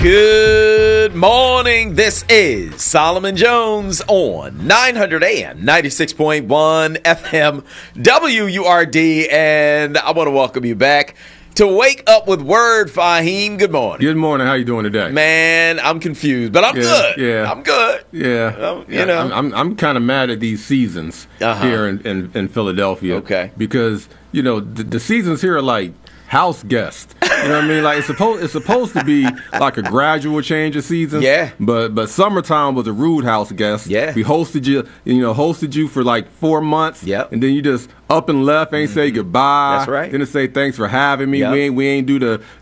Good morning. This is Solomon Jones on 900 AM, 96.1 FM, WURD, and I want to welcome you back to Wake Up with Word, Fahim. Good morning. Good morning. How you doing today? Man, I'm confused, but I'm good. Yeah. I'm good. Yeah. I'm kind of mad at these seasons here in Philadelphia. Okay. Because, the seasons here are like house guests. You know what I mean? Like it's supposed to be like a gradual change of seasons. Yeah. But summertime was a rude house guest. Yeah. We hosted you for like 4 months. Yep. And then you just up and left, ain't say goodbye. That's right. Didn't say thanks for having me. Yep. We ain't do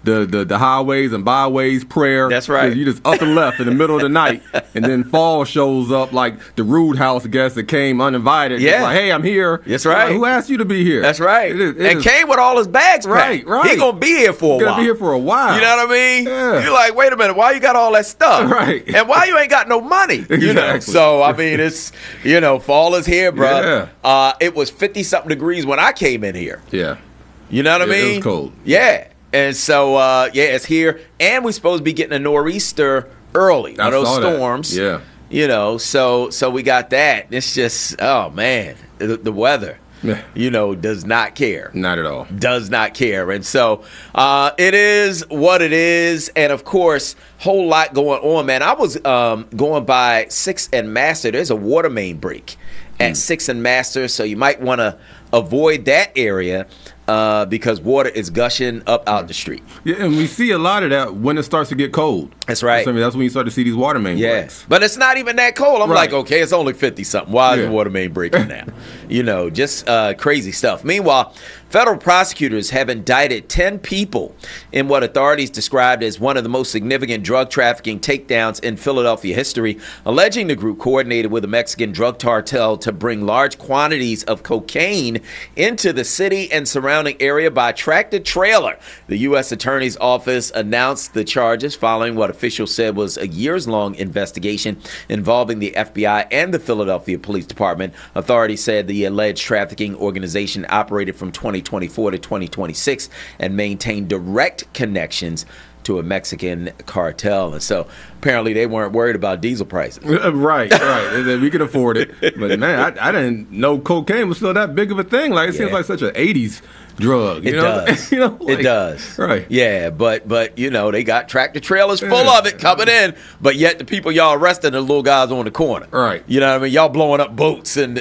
the highways and byways prayer. That's right. You just up and left in the middle of the night, and then fall shows up like the rude house guest that came uninvited. Yeah. Like, hey, I'm here. That's right. Like, who asked you to be here? That's right. It came with all his bags packed. Right. He gonna be here for a while. Gonna be here for a while. You know what I mean? Yeah. You're like, wait a minute, why you got all that stuff? Right. And why you ain't got no money? Exactly. So I mean, it's fall is here, bro. Yeah. It was 50-something degrees when I came in here. Yeah. You know what I mean? It was cold. Yeah. And so it's here, and we're supposed to be getting a nor'easter early. One of those storms. That. Yeah. So we got that. It's just, oh man, the weather. Yeah. Does not care. Not at all. Does not care. And so it is what it is. And, of course, whole lot going on, man. I was going by 6th and Master. There's a water main break at 6th and Master, so you might want to avoid that area because water is gushing up out the street. Yeah, and we see a lot of that when it starts to get cold. That's right. So, that's when you start to see these water main breaks. But it's not even that cold. I'm Right. like, okay, it's only 50-something. Why is the water main breaking now? Just crazy stuff. Meanwhile, federal prosecutors have indicted 10 people in what authorities described as one of the most significant drug trafficking takedowns in Philadelphia history, alleging the group coordinated with a Mexican drug cartel to bring large quantities of cocaine into the city and surrounding area by tractor trailer. The U.S. Attorney's Office announced the charges following what officials said was a years-long investigation involving the FBI and the Philadelphia Police Department. Authorities said the alleged trafficking organization operated from 2024 to 2026 and maintained direct connections to a Mexican cartel. And so apparently they weren't worried about diesel prices. Right. We could afford it. But, man, I didn't know cocaine was still that big of a thing. Like, it seems like such an 80s drug. It does. It does. Right. Yeah, but they got tractor trailers full of it coming in, but yet the people y'all arresting are the little guys on the corner. Right. You know what I mean? Y'all blowing up boats in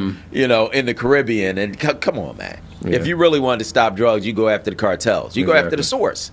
the Caribbean. And come on, man. Yeah. If you really wanted to stop drugs, you go after the cartels. You go after the source.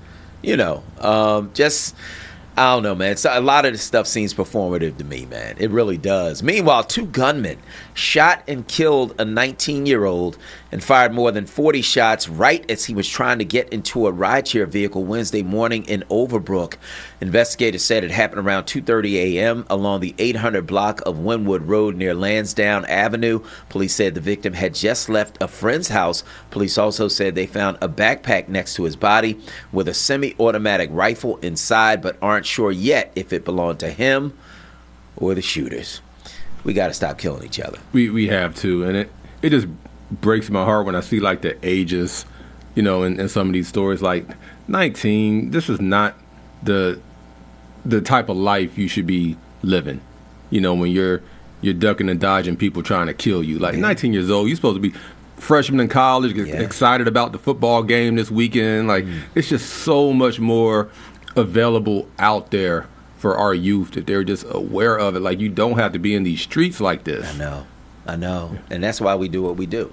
I don't know, man. A lot of this stuff seems performative to me, man. It really does. Meanwhile, 2 gunmen shot and killed a 19-year-old and fired more than 40 shots right as he was trying to get into a rideshare vehicle Wednesday morning in Overbrook. Investigators said it happened around 2:30 a.m. along the 800 block of Wynwood Road near Lansdowne Avenue. Police said the victim had just left a friend's house. Police also said they found a backpack next to his body with a semi-automatic rifle inside, but aren't sure yet if it belonged to him or the shooters. We got to stop killing each other. We have to, and it just breaks my heart when I see like the ages, in some of these stories. Like 19, this is not the type of life you should be living. When you're ducking and dodging people trying to kill you. Like 19 years old, you're supposed to be freshman in college, get excited about the football game this weekend. Like it's just so much more available out there for our youth that they're just aware of it. Like you don't have to be in these streets like this. I know. And that's why we do what we do.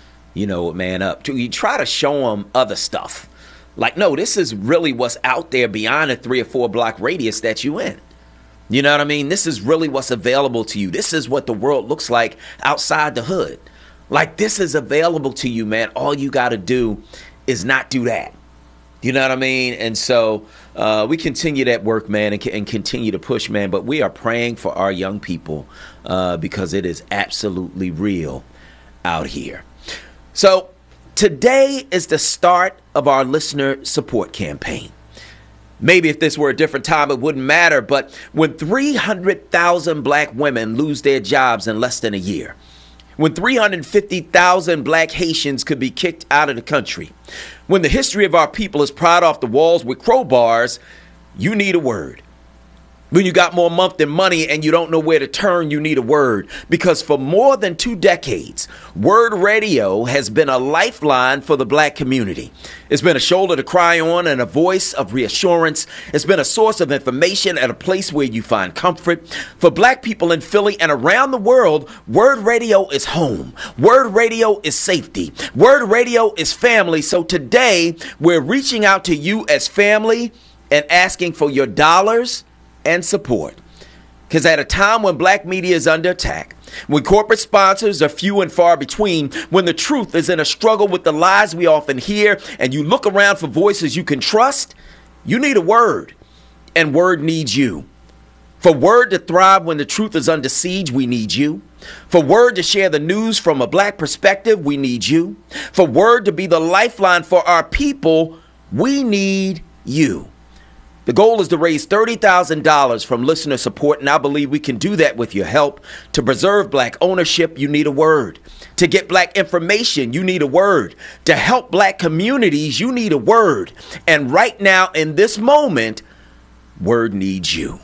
Man up. You try to show them other stuff. Like, no, this is really what's out there beyond a 3 or 4 block radius that you in. You know what I mean? This is really what's available to you. This is what the world looks like outside the hood. Like, this is available to you, man. All you got to do is not do that. You know what I mean? And so we continue that work, man, and continue to push, man. But we are praying for our young people because it is absolutely real out here. So today is the start of our listener support campaign. Maybe if this were a different time, it wouldn't matter. But when 300,000 black women lose their jobs in less than a year, when 350,000 black Haitians could be kicked out of the country, when the history of our people is pried off the walls with crowbars, you need a word. When you got more month than money and you don't know where to turn, you need a word. Because for more than 2 decades, Word Radio has been a lifeline for the black community. It's been a shoulder to cry on and a voice of reassurance. It's been a source of information and a place where you find comfort. For black people in Philly and around the world, Word Radio is home. Word Radio is safety. Word Radio is family. So today, we're reaching out to you as family and asking for your dollars and support. Because at a time when black media is under attack, when corporate sponsors are few and far between, when the truth is in a struggle with the lies we often hear, and you look around for voices you can trust, you need a word, and Word needs you. For Word to thrive when the truth is under siege, we need you. For Word to share the news from a black perspective, we need you. For Word to be the lifeline for our people, we need you. The goal is to raise $30,000 from listener support, and I believe we can do that with your help. To preserve black ownership, you need a word. To get black information, you need a word. To help black communities, you need a word. And right now, in this moment, Word needs you.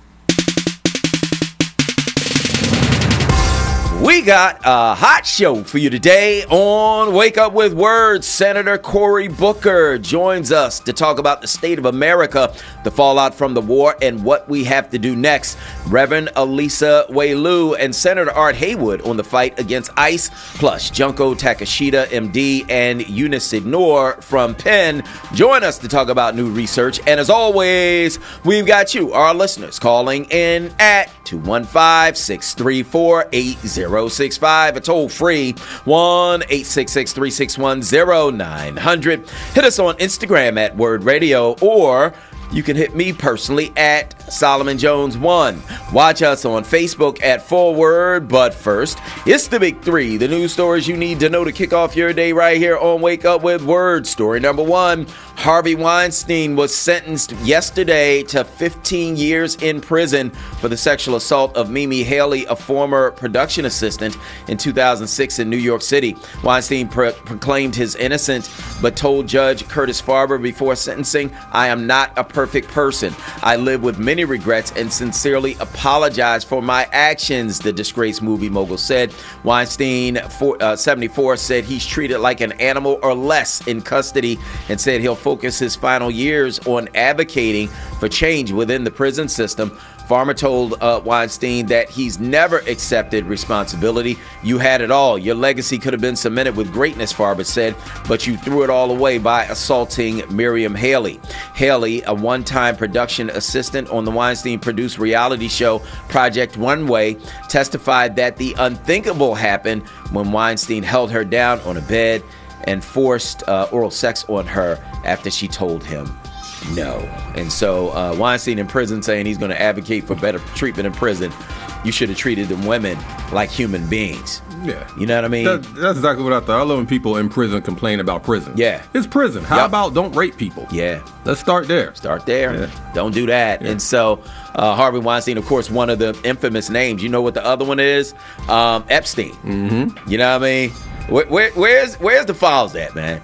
We got a hot show for you today on Wake Up with Words. Senator Cory Booker joins us to talk about the state of America, the fallout from the war, and what we have to do next. Reverend Alisa Waylu and Senator Art Haywood on the fight against ICE, plus Junko Takeshita, MD, and Eunice Ignore from Penn join us to talk about new research. And as always, we've got you, our listeners, calling in at 215-634-8065, a toll free 1-866-361-0900. Hit us on Instagram at Word Radio, or you can hit me personally at Solomon Jones 1. Watch us on Facebook at Forward. But first, it's the big three, the news stories you need to know to kick off your day right here on Wake Up with Words. Story number 1, Harvey Weinstein was sentenced yesterday to 15 years in prison for the sexual assault of Mimi Haley, a former production assistant, in 2006 in New York City. Weinstein proclaimed his innocence, but told Judge Curtis Farber before sentencing, "I am not a perfect person. I live with many regrets and sincerely apologize for my actions," the disgraced movie mogul said. Weinstein, 74, said he's treated like an animal or less in custody, and said he'll focus his final years on advocating for change within the prison system. Farmer told Weinstein that he's never accepted responsibility. "You had it all. Your legacy could have been cemented with greatness," Farber said, "but you threw it all away by assaulting Miriam Haley." Haley, a one-time production assistant on the Weinstein-produced reality show Project Runway, testified that the unthinkable happened when Weinstein held her down on a bed and forced oral sex on her after she told him no. And so Weinstein in prison saying he's going to advocate for better treatment in prison. You should have treated them women like human beings. Yeah. You know what I mean? That's exactly what I thought. I love when people in prison complain about prison. Yeah. It's prison. How about don't rape people? Yeah. Let's start there. Start there. Yeah. Don't do that. Yeah. And so Harvey Weinstein, of course, one of the infamous names. You know what the other one is? Epstein. Mm-hmm. You know what I mean? Where's the files at, man?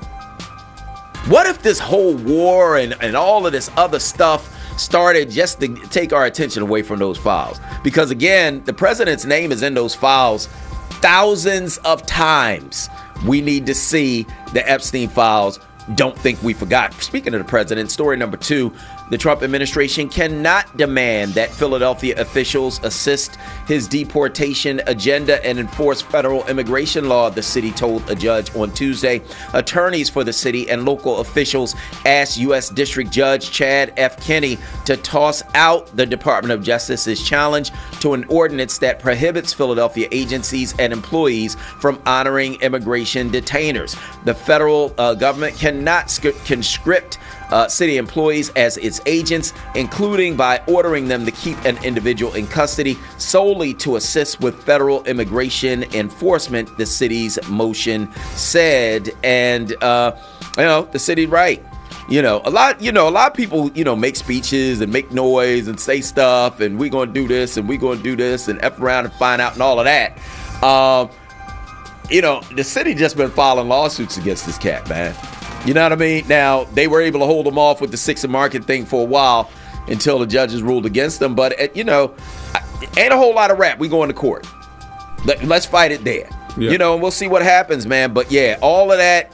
What if this whole war and all of this other stuff started just to take our attention away from those files? Because again, the president's name is in those files thousands of times. We need to see the Epstein files. Don't think we forgot. Speaking of the president, story number 2, the Trump administration cannot demand that Philadelphia officials assist his deportation agenda and enforce federal immigration law, the city told a judge on Tuesday. Attorneys for the city and local officials asked U.S. District Judge Chad F. Kenney to toss out the Department of Justice's challenge to an ordinance that prohibits Philadelphia agencies and employees from honoring immigration detainers. The federal government cannot conscript city employees as its agents, including by ordering them to keep an individual in custody solely to assist with federal immigration enforcement, the city's motion said. And, the city, right. A lot of people, make speeches and make noise and say stuff, and we're going to do this and we're going to do this and F around and find out and all of that. The city just been filing lawsuits against this cat, man. You know what I mean? Now, they were able to hold him off with the 6 and Market thing for a while. until the judges ruled against them. But, ain't a whole lot of rap. We going to court. Let's fight it there. Yeah. And we'll see what happens, man. But, yeah, all of that,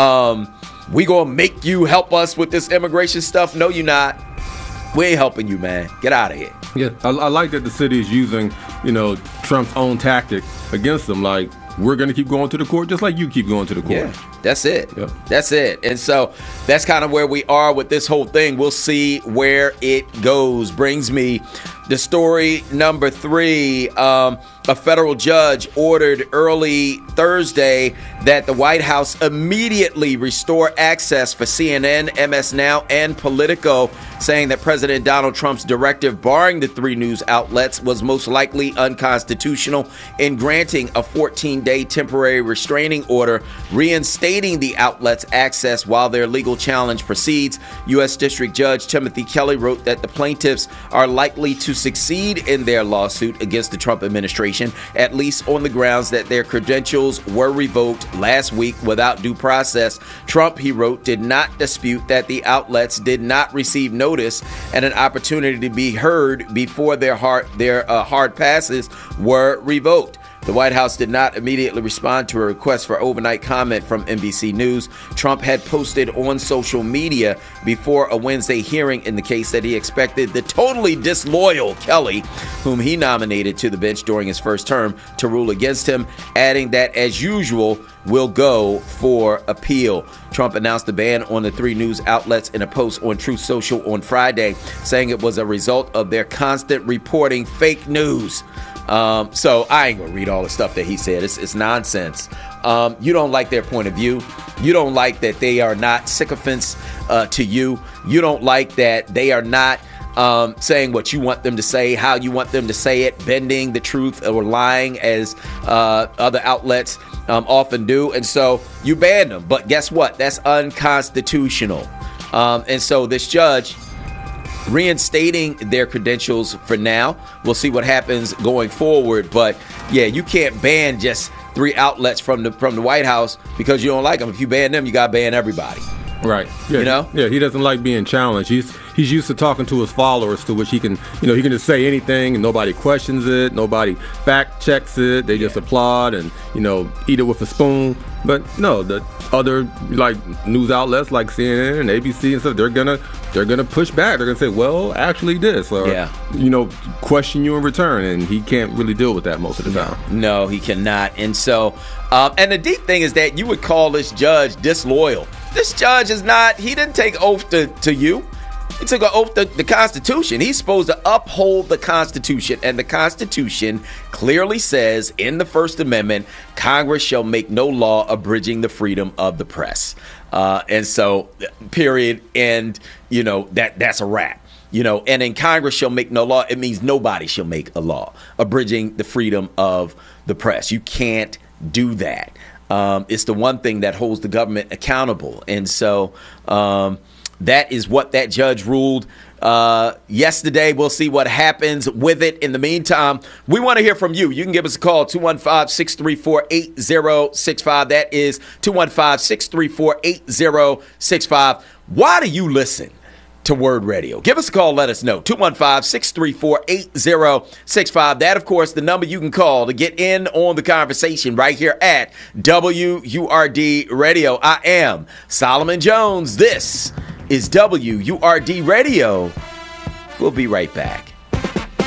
we going to make you help us with this immigration stuff. No, you're not. We ain't helping you, man. Get out of here. Yeah, I like that the city is using, Trump's own tactic against them. Like, we're going to keep going to the court just like you keep going to the court. Yeah, that's it. Yep. That's it. And so that's kind of where we are with this whole thing. We'll see where it goes. Brings me to story number 3. A federal judge ordered early Thursday that the White House immediately restore access for CNN, MS Now, and Politico, saying that President Donald Trump's directive barring the 3 news outlets was most likely unconstitutional in granting a 14-day temporary restraining order, reinstating the outlets' access while their legal challenge proceeds. U.S. District Judge Timothy Kelly wrote that the plaintiffs are likely to succeed in their lawsuit against the Trump administration, at least on the grounds that their credentials were revoked last week without due process. Trump, he wrote, did not dispute that the outlets did not receive notice and an opportunity to be heard before their hard passes were revoked. The White House did not immediately respond to a request for overnight comment from NBC News. Trump had posted on social media before a Wednesday hearing in the case that he expected the totally disloyal Kelly, whom he nominated to the bench during his first term, to rule against him, adding that, as usual, will go for appeal. Trump announced the ban on the 3 news outlets in a post on Truth Social on Friday, saying it was a result of their constant reporting fake news. So I ain't gonna read all the stuff that he said. It's nonsense. You don't like their point of view. You don't like that they are not sycophants to you. You don't like that they are not saying what you want them to say, how you want them to say it, bending the truth or lying as other outlets often do. And so you ban them. But guess what? That's unconstitutional. And so this judge reinstating their credentials for now. We'll see what happens going forward. But yeah, you can't ban just 3 outlets from the White House because you don't like them. If you ban them, you got to ban everybody. Right. Yeah. Yeah. He doesn't like being challenged. He's used to talking to his followers, to which he can just say anything and nobody questions it. Nobody fact checks it. They just applaud and, eat it with a spoon. But no, the other news outlets like CNN and ABC and stuff, they're gonna push back. They're gonna say, well, actually this, or question you in return, and he can't really deal with that most of the time. No, he cannot. And so, and the deep thing is that you would call this judge disloyal. This judge is not. He didn't take oath to you. He took an oath to the Constitution. He's supposed to uphold the Constitution, and the Constitution clearly says in the First Amendment, Congress shall make no law abridging the freedom of the press. And so, period, and that's a wrap. And in Congress shall make no law, it means nobody shall make a law abridging the freedom of the press. You can't do that. It's the one thing that holds the government accountable. And so that is what that judge ruled yesterday. We'll see what happens with it. In the meantime, we want to hear from you. You can give us a call, 215-634-8065. That is 215-634-8065. Why do you listen to Word Radio? Give us a call. Let us know. 215-634-8065. That, of course, the number you can call to get in on the conversation right here at WURD Radio. I am Solomon Jones. This is WURD Radio. We'll be right back.